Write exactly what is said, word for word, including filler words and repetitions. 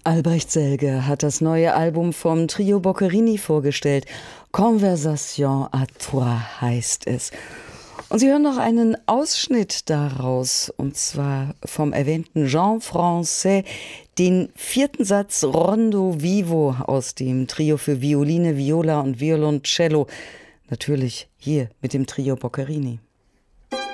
Albrecht Selge hat das neue Album vom Trio Boccherini vorgestellt. Conversation à trois heißt es. Und Sie hören noch einen Ausschnitt daraus, und zwar vom erwähnten Jean Francais, den vierten Satz Rondo Vivo aus dem Trio für Violine, Viola und Violoncello. Natürlich hier mit dem Trio Boccherini.